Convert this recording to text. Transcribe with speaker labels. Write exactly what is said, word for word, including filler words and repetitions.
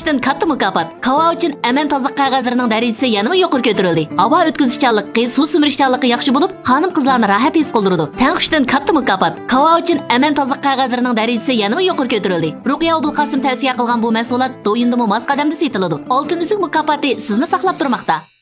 Speaker 1: uchun katta mukofot. Havo uchun aman tozliq qog'ozlarining darajasi yanada yuqori ko'tarildi. Havo o'tkazishchanligi, suv simirishchanligi yaxshi bo'lib, xonim-qizlarni rahat his qildiradi. Tanqishdan katta mukofot. Havo uchun aman tozliq qog'ozlarining darajasi yanada yuqori ko'tarildi. Ruqiya Abulqasim tavsiya qilgan bu mahsulot do'yindimi mos qadamda setiladi. Oltin uzuk mukofoti sizni saqlab turmoqda.